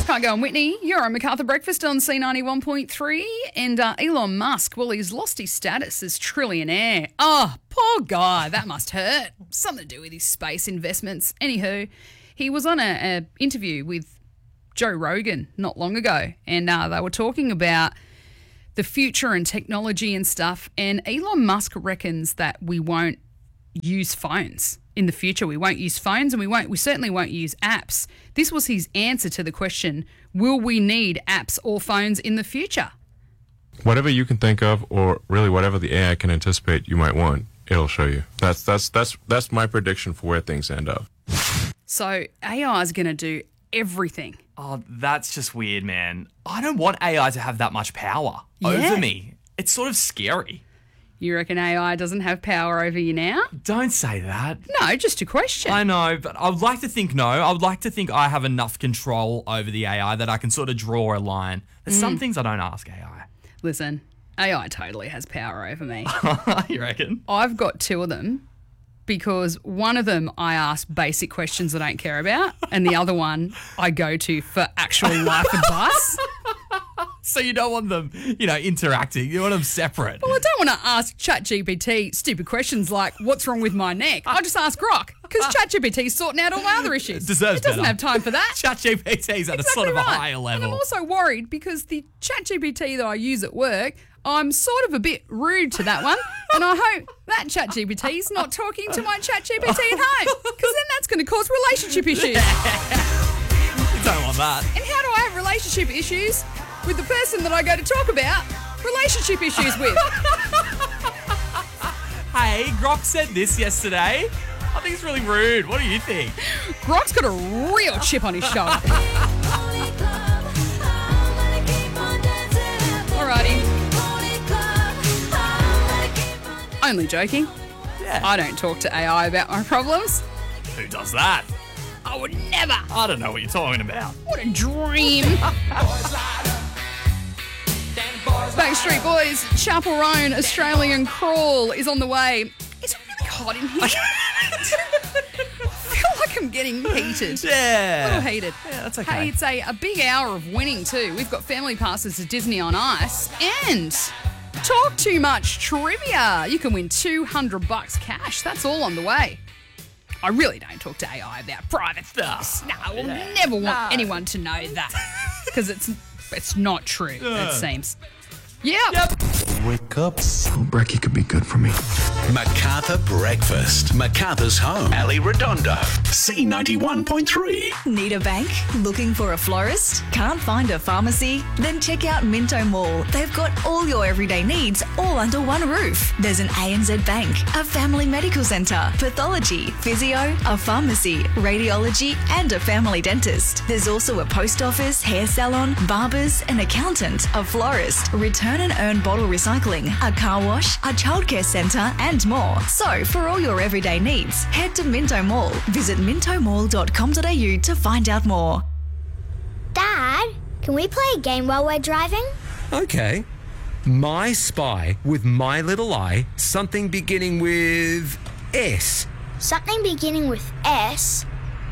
Cargo and Whitney, you're on Macarthur Breakfast on C91.3. And Elon Musk, well, he's lost his status as trillionaire. Oh, poor guy. That must hurt. Something to do with his space investments. Anywho, he was on an interview with Joe Rogan not long ago, and they were talking about the future and technology and stuff. And Elon Musk reckons that we won't use phones in the future. We won't use phones, and we certainly won't use apps. This was his answer to the question, will we need apps or phones in the future? Whatever you can think of, or really whatever the AI can anticipate you might want, it'll show you. That's my prediction for where things end up. So AI is going to do everything. Oh, that's just weird, man. I don't want AI to have that much power over me. It's sort of scary. You reckon AI doesn't have power over you now? Don't say that. No, just a question. I know, but I would like to think no. I would like to think I have enough control over the AI that I can sort of draw a line. There's some things I don't ask AI. Listen, AI totally has power over me. You reckon? I've got two of them because one of them I ask basic questions I don't care about, and the other one I go to for actual life advice. So you don't want them, interacting. You want them separate. Well, I don't want to ask ChatGPT stupid questions like, what's wrong with my neck? I'll just ask Grok, because ChatGPT's sorting out all my other issues. It doesn't have time for that. ChatGPT's at a sort of a higher level. And I'm also worried because the ChatGPT that I use at work, I'm sort of a bit rude to that one, and I hope that ChatGPT's not talking to my ChatGPT at home, because then that's going to cause relationship issues. You don't want that. And how do I have relationship issues with the person that I go to talk about relationship issues with? Hey, Grok said this yesterday. I think it's really rude. What do you think? Grok's got a real chip on his shoulder. Alrighty. Only joking. Yeah. I don't talk to AI about my problems. Who does that? I would never. I don't know what you're talking about. What a dream. Backstreet Boys, Chapel Roan, Australian Crawl is on the way. Is it really hot in here? I feel like I'm getting heated. Yeah. A little heated. Yeah, that's okay. Hey, it's a big hour of winning too. We've got family passes to Disney on Ice and Talk Too Much Trivia. You can win $200 cash. That's all on the way. I really don't talk to AI about private things. No, I will never want anyone to know that because it's not true, it seems. Yep. Wake up. Oh, brekkie could be good for me. Macarthur Breakfast. Macarthur's home. Ali Redondo. C91.3. Need a bank? Looking for a florist? Can't find a pharmacy? Then check out Minto Mall. They've got all your everyday needs all under one roof. There's an ANZ Bank, a family medical centre, pathology, physio, a pharmacy, radiology and a family dentist. There's also a post office, hair salon, barbers, an accountant, a florist, return and earn bottle recycling, a car wash, a childcare centre and more. So for all your everyday needs, head to Minto Mall. Visit mintomall.com.au to find out more. Dad, can we play a game while we're driving? Okay. My Spy with My Little Eye, something beginning with S. Something beginning with S?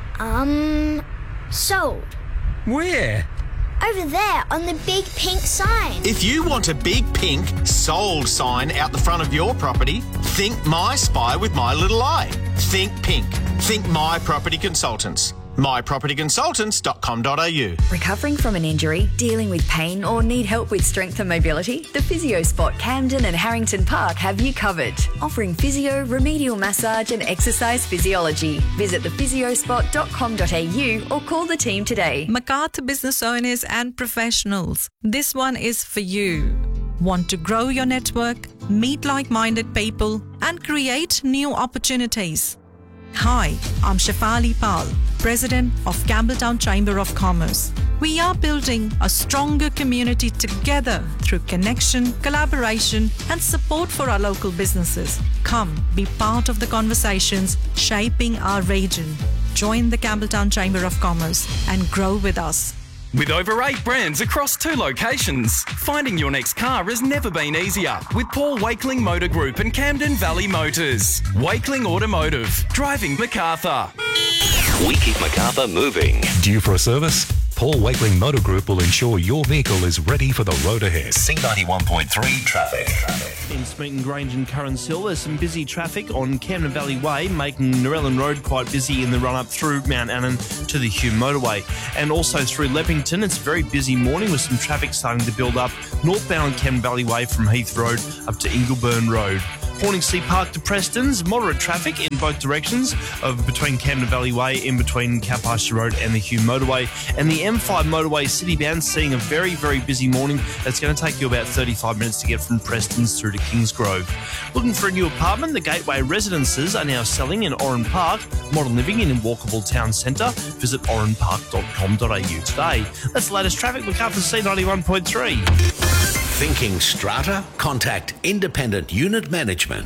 Sold. Where? Over there on the big pink sign. If you want a big pink sold sign out the front of your property, think My Spy with My Little Eye. Think pink. Think My Property Consultants. mypropertyconsultants.com.au. Recovering from an injury, dealing with pain or need help with strength and mobility? The Physio Spot Camden and Harrington Park have you covered. Offering physio, remedial massage and exercise physiology. Visit thephysiospot.com.au or call the team today. Macarthur business owners and professionals, this one is for you. Want to grow your network, meet like-minded people and create new opportunities? Hi, I'm Shefali Pal, President of Campbelltown Chamber of Commerce. We are building a stronger community together through connection, collaboration, and support for our local businesses. Come, be part of the conversations shaping our region. Join the Campbelltown Chamber of Commerce and grow with us. With over 8 brands across 2 locations, finding your next car has never been easier with Paul Wakeling Motor Group and Camden Valley Motors. Wakeling Automotive, driving Macarthur. We keep Macarthur moving. Due for a service? Paul Wakeling Motor Group will ensure your vehicle is ready for the road ahead. C91.3 traffic. In Smeaton Grange and Currans Hill, there's some busy traffic on Camden Valley Way, making Narellan Road quite busy in the run-up through Mount Annan to the Hume Motorway. And also through Leppington, it's a very busy morning with some traffic starting to build up northbound on Camden Valley Way from Heath Road up to Ingleburn Road. Horningsea Park to Preston's, moderate traffic in both directions of between Camden Valley Way, in between Cow Pasture Road and the Hume Motorway. And the M5 motorway citybound seeing a very, very busy morning. That's going to take you about 35 minutes to get from Preston's through to Kingsgrove. Looking for a new apartment? The Gateway Residences are now selling in Oran Park. Modern living in a walkable town centre. Visit oranpark.com.au today. That's the latest traffic. Look after C91.3. Thinking strata? Contact Independent Unit Management.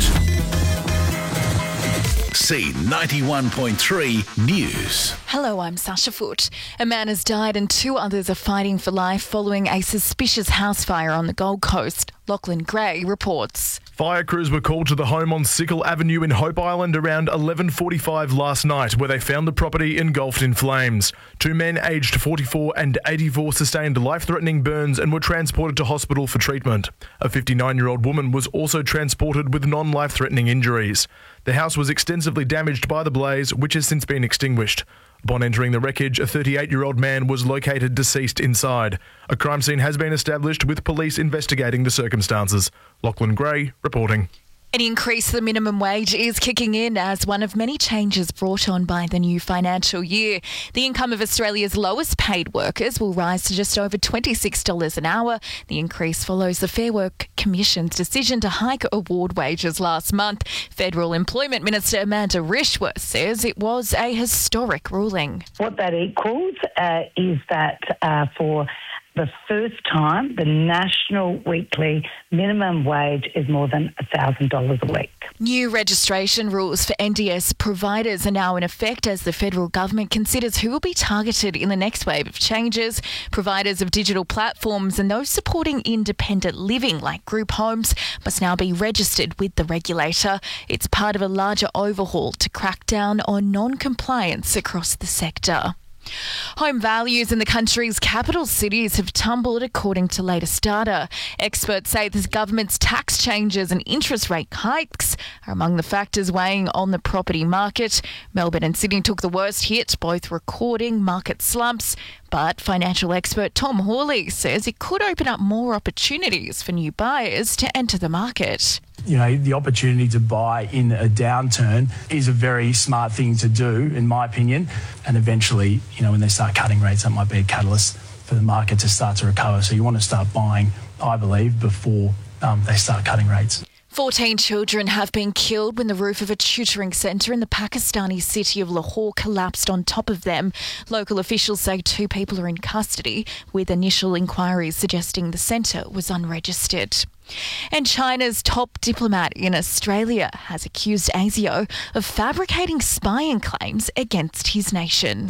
C91.3 News. Hello, I'm Sasha Foote. A man has died and 2 others are fighting for life following a suspicious house fire on the Gold Coast. Lachlan Gray reports. Fire crews were called to the home on Sickle Avenue in Hope Island around 11:45 last night, where they found the property engulfed in flames. 2 men aged 44 and 84 sustained life-threatening burns and were transported to hospital for treatment. A 59-year-old woman was also transported with non-life-threatening injuries. The house was extensively damaged by the blaze, which has since been extinguished. Upon entering the wreckage, a 38-year-old man was located deceased inside. A crime scene has been established with police investigating the circumstances. Lachlan Gray reporting. An increase in the minimum wage is kicking in as one of many changes brought on by the new financial year. The income of Australia's lowest paid workers will rise to just over $26 an hour. The increase follows the Fair Work Commission's decision to hike award wages last month. Federal Employment Minister Amanda Rishwa says it was a historic ruling. What that equals is that for the first time, the national weekly minimum wage is more than $1,000 a week. New registration rules for NDS providers are now in effect as the federal government considers who will be targeted in the next wave of changes. Providers of digital platforms and those supporting independent living like group homes must now be registered with the regulator. It's part of a larger overhaul to crack down on non-compliance across the sector. Home values in the country's capital cities have tumbled according to latest data. Experts say the government's tax changes and interest rate hikes are among the factors weighing on the property market. Melbourne and Sydney took the worst hit, both recording market slumps. But financial expert Tom Hawley says it could open up more opportunities for new buyers to enter the market. You know, the opportunity to buy in a downturn is a very smart thing to do, in my opinion. And eventually, you know, when they start cutting rates, that might be a catalyst for the market to start to recover. So you want to start buying, I believe, before they start cutting rates. 14 children have been killed when the roof of a tutoring centre in the Pakistani city of Lahore collapsed on top of them. Local officials say 2 people are in custody, with initial inquiries suggesting the centre was unregistered. And China's top diplomat in Australia has accused ASIO of fabricating spying claims against his nation.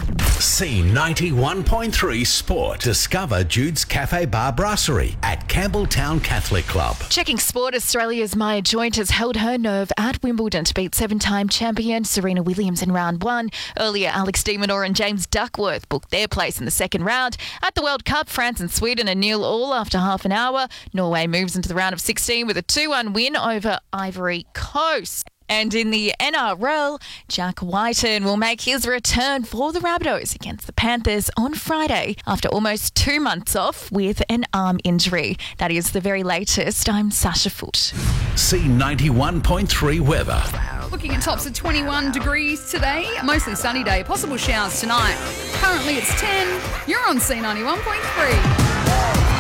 C91.3 Sport. Discover Jude's Cafe Bar Brasserie at Campbelltown Catholic Club. Checking sport, Australia's Maya Joint has held her nerve at Wimbledon to beat 7-time champion Serena Williams in round 1. Earlier, Alex de Minaur and James Duckworth booked their place in the second round. At the World Cup, France and Sweden are 0-0 after half an hour. Norway moves into the round of 16 with a 2-1 win over Ivory Coast. And in the NRL, Jack Whiten will make his return for the Rabbitohs against the Panthers on Friday after almost 2 months off with an arm injury. That is the very latest. I'm Sasha Foote. C91.3 weather. Looking at tops of 21 degrees today, mostly sunny day, possible showers tonight. Currently it's 10. You're on C91.3.